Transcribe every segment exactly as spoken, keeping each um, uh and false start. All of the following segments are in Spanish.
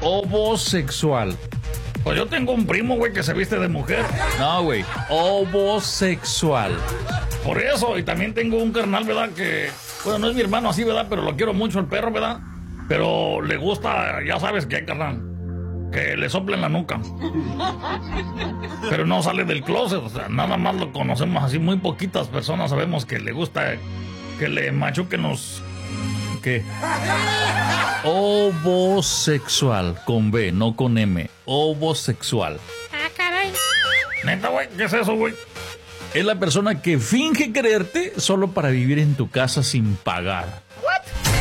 homosexual. Pues yo tengo un primo, güey, que se viste de mujer. No, güey, homosexual. Por eso, y también tengo un carnal, ¿verdad? Que, bueno, no es mi hermano así, ¿verdad? Pero lo quiero mucho el perro, ¿verdad? Pero le gusta, ya sabes qué, carnal, que le soplen la nuca. Pero no sale del closet, o sea, nada más lo conocemos así, muy poquitas personas sabemos que le gusta que le machuquen los... ¿Qué? Homosexual, con B, no con M. Homosexual. Ah, caray. Neta, güey, ¿qué es eso, güey? Es la persona que finge quererte solo para vivir en tu casa sin pagar. What?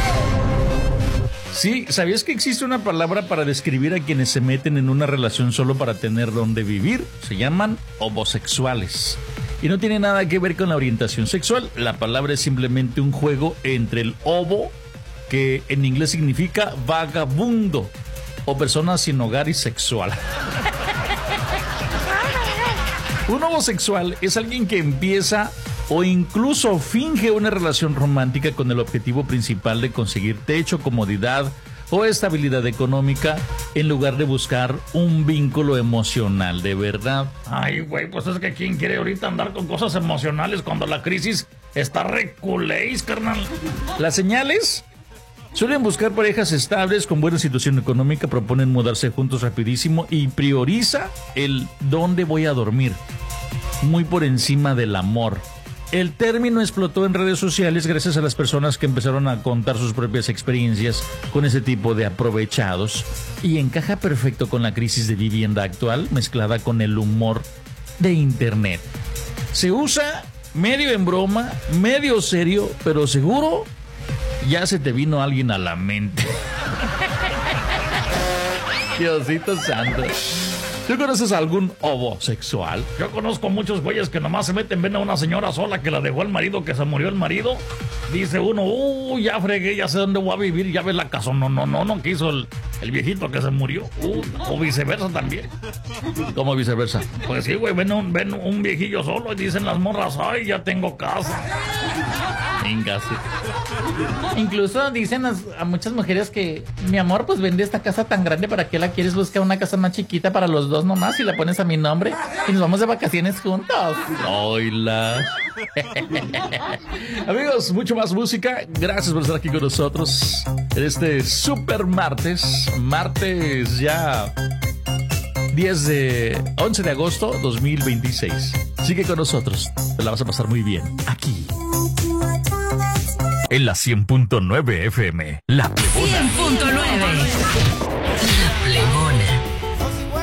Sí, ¿sabías que existe una palabra para describir a quienes se meten en una relación solo para tener donde vivir? Se llaman homosexuales. Y no tiene nada que ver con la orientación sexual. La palabra es simplemente un juego entre el hobo, que en inglés significa vagabundo, o persona sin hogar y sexual. Un homosexual es alguien que empieza o incluso finge una relación romántica con el objetivo principal de conseguir techo, comodidad o estabilidad económica en lugar de buscar un vínculo emocional de verdad. Ay, güey, pues es que ¿quién quiere ahorita andar con cosas emocionales cuando la crisis está reculéis, carnal? Las señales... Suelen buscar parejas estables con buena situación económica, proponen mudarse juntos rapidísimo y prioriza el dónde voy a dormir, muy por encima del amor. El término explotó en redes sociales gracias a las personas que empezaron a contar sus propias experiencias con ese tipo de aprovechados y encaja perfecto con la crisis de vivienda actual mezclada con el humor de internet. Se usa medio en broma, medio serio, pero seguro... Ya se te vino alguien a la mente. Diosito santo. ¿Tú conoces a algún homosexual? Yo conozco muchos güeyes que nomás se meten, ven a una señora sola que la dejó el marido, que se murió el marido. Dice uno, uh, ya fregué, ya sé dónde voy a vivir, ya ves la casa. No, no, no, no, que hizo el, el viejito que se murió. Uh, o viceversa también. ¿Cómo viceversa? Pues sí, güey, ven un, ven un viejillo solo y dicen las morras, ay, ya tengo casa. Venga, sí. Incluso dicen a, a muchas mujeres que, mi amor, pues vende esta casa tan grande, ¿para qué la quieres? Buscar una casa más chiquita para los dos nomás y la pones a mi nombre y nos vamos de vacaciones juntos. Oila. Amigos, mucho más música. Gracias por estar aquí con nosotros en este super martes. Martes ya diez de once de agosto dos mil veintiséis. Sigue con nosotros. Te la vas a pasar muy bien aquí en la cien punto nueve F M. La cien punto nueve.